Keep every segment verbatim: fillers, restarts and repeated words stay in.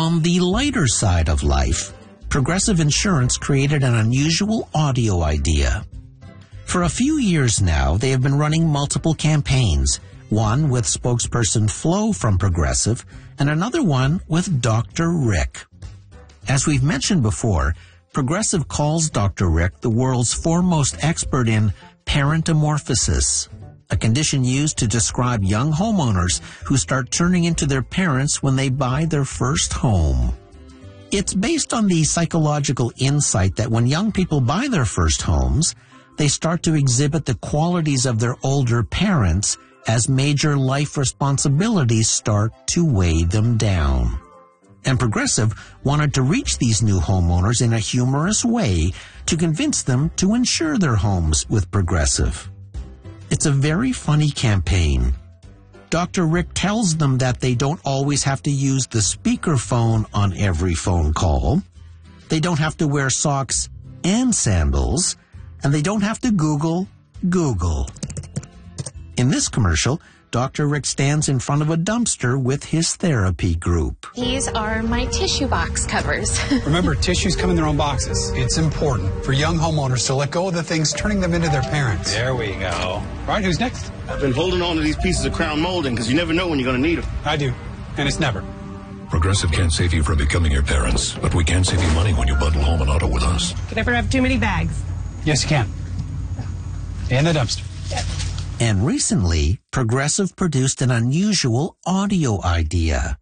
On the lighter side of life, Progressive Insurance created an unusual audio idea. For a few years now, they have been running multiple campaigns, one with spokesperson Flo from Progressive and another one with Doctor Rick. As we've mentioned before, Progressive calls Doctor Rick the world's foremost expert in parentamorphosis, a condition used to describe young homeowners who start turning into their parents when they buy their first home. It's based on the psychological insight that when young people buy their first homes, they start to exhibit the qualities of their older parents as major life responsibilities start to weigh them down. And Progressive wanted to reach these new homeowners in a humorous way to convince them to insure their homes with Progressive. It's a very funny campaign. Doctor Rick tells them that they don't always have to use the speakerphone on every phone call. They don't have to wear socks and sandals. And they don't have to Google Google. In this commercial, Doctor Rick stands in front of a dumpster with his therapy group. These are my tissue box covers. Remember, tissues come in their own boxes. It's important for young homeowners to let go of the things turning them into their parents. There we go. All right, who's next? I've been holding on to these pieces of crown molding because you never know when you're going to need them. I do, and it's never. Progressive can't save you from becoming your parents, but we can save you money when you bundle home and auto with us. Could ever have too many bags? Yes, you can. In the dumpster. And recently, Progressive produced an unusual audio idea.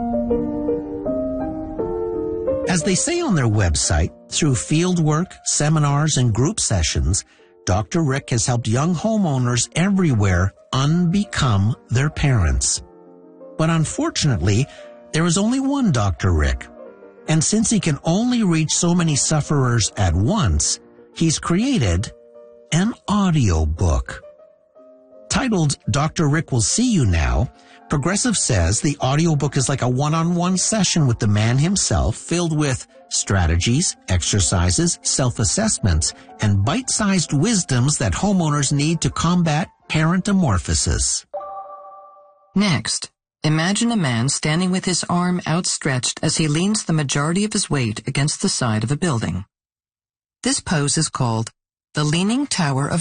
As they say on their website, through fieldwork, seminars, and group sessions, Doctor Rick has helped young homeowners everywhere unbecome their parents. But unfortunately, there is only one Doctor Rick. And since he can only reach so many sufferers at once, he's created an audio book. Titled Doctor Rick Will See You Now, Progressive says the audiobook is like a one-on-one session with the man himself, filled with strategies, exercises, self-assessments, and bite-sized wisdoms that homeowners need to combat parentamorphosis. Next, imagine a man standing with his arm outstretched as he leans the majority of his weight against the side of a building. This pose is called the Leaning Tower of